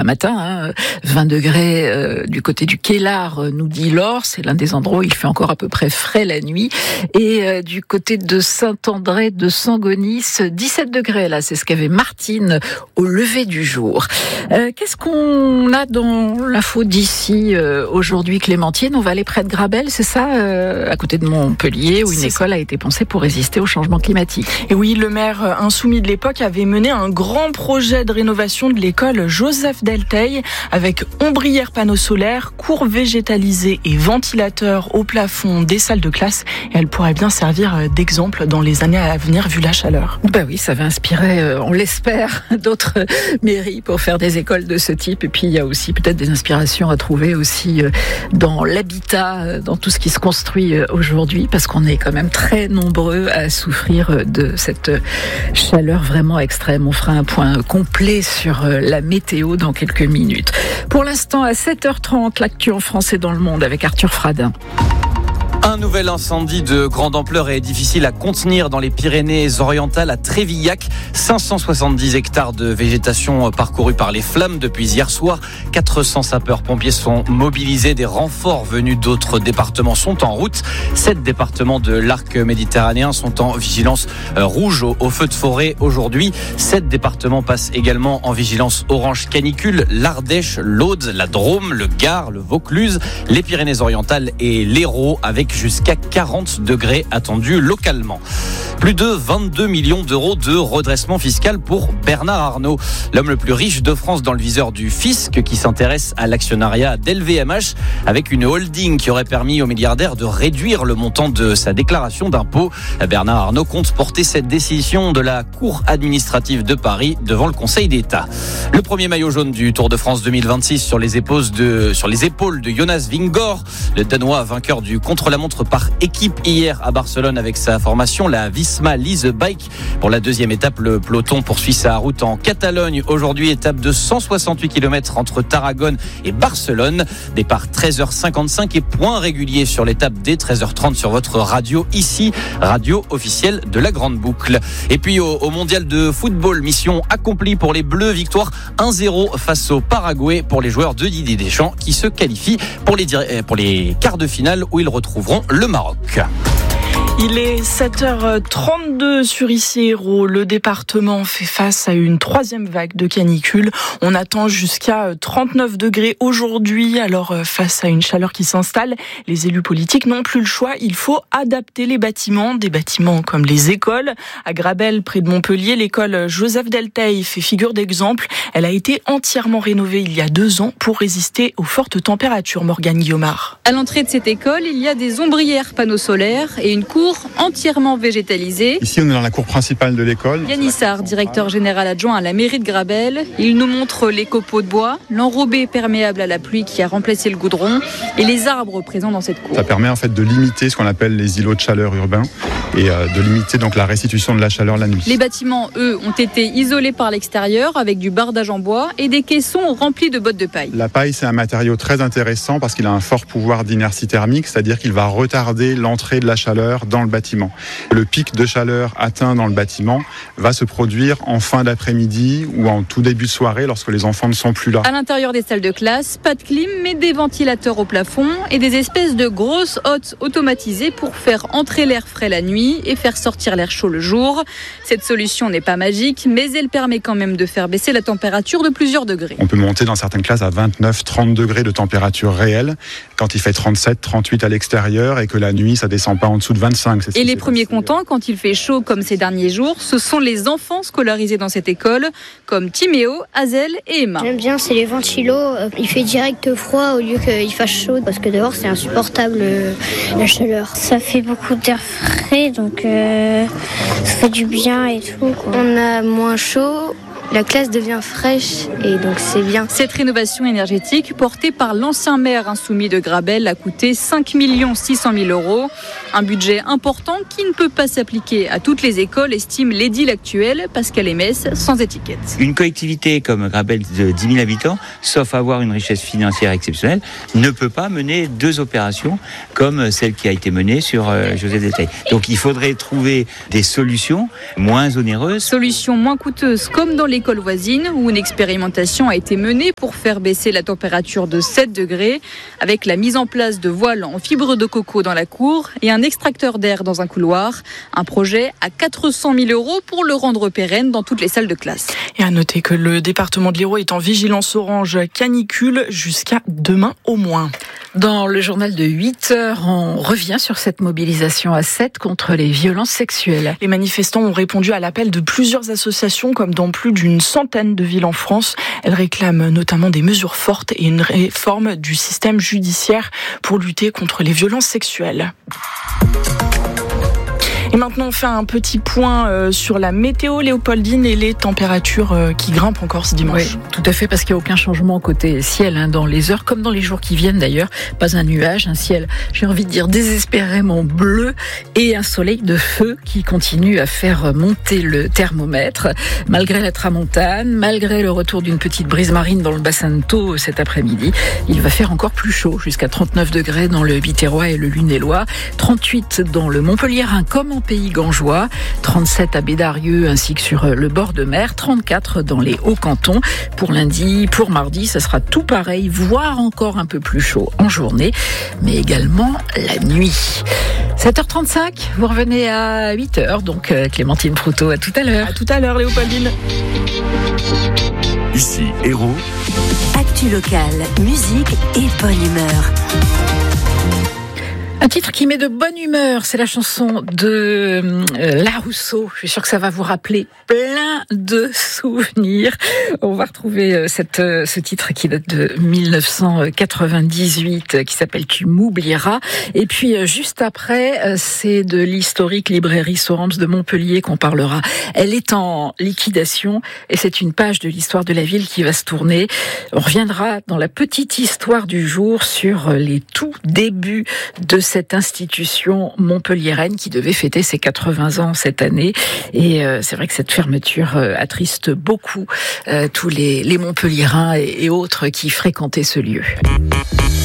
matin, 20 degrés du côté du Quélard, nous dit Laure. C'est l'un des endroits où il fait encore à peu près frais la nuit. Et du côté de Saint-André de Sangonis, 17 degrés là, c'est ce qu'avait Martine au lever du jour. Qu'est-ce qu'on a dans l'info d'ici aujourd'hui, Clémentine? On va aller près de Grabel, c'est ça, à côté de Montpellier, où une école a été pensée pour résister au changement climatique. Et oui, le maire insoumis de l'époque avait mené un grand projet de rénovation de l'école Joseph Delteil, avec ombrières panneaux solaires, cours végétalisés et ventilateurs au plafond des salles de classe. Et elle pourrait bien servir d'exemple dans les années à venir vu la chaleur. Ben oui, ça va inspirer, on l'espère, d'autres mairies pour faire des écoles de ce type. Et puis il y a aussi peut-être des inspirations à trouver aussi dans l'habitat, dans tout ce qui se construit aujourd'hui, parce qu'on est quand même très nombreux à souffrir de cette chaleur vraiment extrême. On fera un point complet sur la météo dans quelques minutes. Pour l'instant, à 7h30, l'actu en France et dans le monde avec Arthur Fradin. Un nouvel incendie de grande ampleur est difficile à contenir dans les Pyrénées-Orientales à Trévillac. 570 hectares de végétation parcourus par les flammes depuis hier soir. 400 sapeurs-pompiers sont mobilisés. Des renforts venus d'autres départements sont en route. 7 départements de l'arc méditerranéen sont en vigilance rouge au feu de forêt aujourd'hui. 7 départements passent également en vigilance orange canicule. L'Ardèche, l'Aude, la Drôme, le Gard, le Vaucluse, les Pyrénées-Orientales et l'Hérault avec jusqu'à 40 degrés attendus localement. Plus de 22 millions d'euros de redressement fiscal pour Bernard Arnault, l'homme le plus riche de France dans le viseur du fisc qui s'intéresse à l'actionnariat d'LVMH avec une holding qui aurait permis au milliardaire de réduire le montant de sa déclaration d'impôt. Bernard Arnault compte porter cette décision de la Cour administrative de Paris devant le Conseil d'État. Le premier maillot jaune du Tour de France 2026 sur les épaules de Jonas Vingegaard, le Danois vainqueur du contre-la-montre par équipe hier à Barcelone avec sa formation, la Visma Lease Bike. Pour la deuxième étape, le peloton poursuit sa route en Catalogne. Aujourd'hui, étape de 168 km entre Tarragone et Barcelone. Départ 13h55 et point régulier sur l'étape dès 13h30 sur votre radio ici, radio officielle de la Grande Boucle. Et puis au mondial de football, mission accomplie pour les Bleus, victoire 1-0 face au Paraguay pour les joueurs de Didier Deschamps qui se qualifient pour les quarts de finale où ils retrouveront le Maroc. Il est 7h32 sur ICI-Hérault. Le département fait face à une troisième vague de canicule. On attend jusqu'à 39 degrés aujourd'hui. Alors, face à une chaleur qui s'installe, les élus politiques n'ont plus le choix. Il faut adapter les bâtiments, des bâtiments comme les écoles. À Grabel, près de Montpellier, l'école Joseph Delteil fait figure d'exemple. Elle a été entièrement rénovée il y a 2 ans pour résister aux fortes températures. Morgane Guillaumard. À l'entrée de cette école, il y a des ombrières panneaux solaires et une cour entièrement végétalisée. Ici, on est dans la cour principale de l'école. Yann Issard, directeur général adjoint à la mairie de Grabel. Il nous montre les copeaux de bois, l'enrobé perméable à la pluie qui a remplacé le goudron et les arbres présents dans cette cour. Ça permet en fait de limiter ce qu'on appelle les îlots de chaleur urbains et de limiter donc la restitution de la chaleur la nuit. Les bâtiments, eux, ont été isolés par l'extérieur avec du bardage en bois et des caissons remplis de bottes de paille. La paille, c'est un matériau très intéressant parce qu'il a un fort pouvoir d'inertie thermique, c'est-à-dire qu'il va retarder l'entrée de la chaleur dans le bâtiment. Le pic de chaleur atteint dans le bâtiment va se produire en fin d'après-midi ou en tout début de soirée lorsque les enfants ne sont plus là. À l'intérieur des salles de classe, pas de clim, mais des ventilateurs au plafond et des espèces de grosses hottes automatisées pour faire entrer l'air frais la nuit et faire sortir l'air chaud le jour. Cette solution n'est pas magique, mais elle permet quand même de faire baisser la température de plusieurs degrés. On peut monter dans certaines classes à 29-30 degrés de température réelle quand il fait 37-38 à l'extérieur et que la nuit ça descend pas en dessous de 25. Et les premiers contents quand il fait chaud comme ces derniers jours, ce sont les enfants scolarisés dans cette école, comme Timéo, Hazel et Emma. J'aime bien, c'est les ventilos. Il fait direct froid au lieu qu'il fasse chaud parce que dehors c'est insupportable la chaleur. Ça fait beaucoup d'air frais donc ça fait du bien et tout, quoi. On a moins chaud. La classe devient fraîche et donc c'est bien. Cette rénovation énergétique portée par l'ancien maire insoumis de Grabel a coûté 5 600 000 €. Un budget important qui ne peut pas s'appliquer à toutes les écoles, estime l'édile actuelle Pascal Emès, sans étiquette. Une collectivité comme Grabel de 10 000 habitants, sauf avoir une richesse financière exceptionnelle, ne peut pas mener 2 opérations comme celle qui a été menée sur Joseph Delteil. Donc il faudrait trouver des solutions moins onéreuses. Solutions moins coûteuses comme dans les l'école voisine où une expérimentation a été menée pour faire baisser la température de 7 degrés avec la mise en place de voiles en fibre de coco dans la cour et un extracteur d'air dans un couloir. Un projet à 400 000 € pour le rendre pérenne dans toutes les salles de classe. Et à noter que le département de l'Hérault est en vigilance orange canicule jusqu'à demain au moins. Dans le journal de 8h, on revient sur cette mobilisation à 7 contre les violences sexuelles. Les manifestants ont répondu à l'appel de plusieurs associations comme dans plus d'une centaine de villes en France. Elles réclament notamment des mesures fortes et une réforme du système judiciaire pour lutter contre les violences sexuelles. Et maintenant, on fait un petit point sur la météo, Léopoldine, et les températures qui grimpent encore ce dimanche. Oui, tout à fait, parce qu'il n'y a aucun changement côté ciel dans les heures, comme dans les jours qui viennent d'ailleurs. Pas un nuage, un ciel, j'ai envie de dire, désespérément bleu et un soleil de feu qui continue à faire monter le thermomètre. Malgré la tramontane, malgré le retour d'une petite brise marine dans le bassin de Thau cet après-midi, il va faire encore plus chaud, jusqu'à 39 degrés dans le Biterrois et le Lunélois, 38 dans le Montpelliérain comme en Pays Gangeois, 37 à Bédarieux ainsi que sur le bord de mer, 34 dans les Hauts-Cantons. Pour lundi, pour mardi, ça sera tout pareil, voire encore un peu plus chaud en journée, mais également la nuit. 7h35, vous revenez à 8h, donc Clémentine Proutot, à tout à l'heure. À tout à l'heure, Léopoldine. Ici, Hérault. Actu locale, musique et bonne humeur. Un titre qui met de bonne humeur, c'est la chanson de La Rousseau. Je suis sûre que ça va vous rappeler plein de souvenirs. On va retrouver ce titre qui date de 1998, qui s'appelle Tu m'oublieras. Et puis juste après, c'est de l'historique librairie Sorams de Montpellier qu'on parlera. Elle est en liquidation et c'est une page de l'histoire de la ville qui va se tourner. On reviendra dans la petite histoire du jour sur les tout débuts de cette institution montpelliéraine qui devait fêter ses 80 ans cette année. Et c'est vrai que cette fermeture attriste beaucoup tous les Montpelliérains et autres qui fréquentaient ce lieu.